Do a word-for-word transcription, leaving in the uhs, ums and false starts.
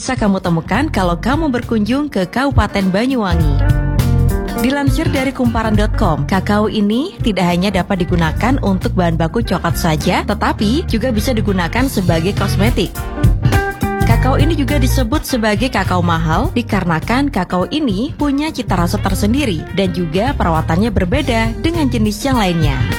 bisa kamu temukan kalau kamu berkunjung ke Kabupaten Banyuwangi. Dilansir dari kumparan dot com, kakao ini tidak hanya dapat digunakan untuk bahan baku coklat saja, tetapi juga bisa digunakan sebagai kosmetik. Kakao ini juga disebut sebagai kakao mahal dikarenakan kakao ini punya cita rasa tersendiri dan juga perawatannya berbeda dengan jenis yang lainnya.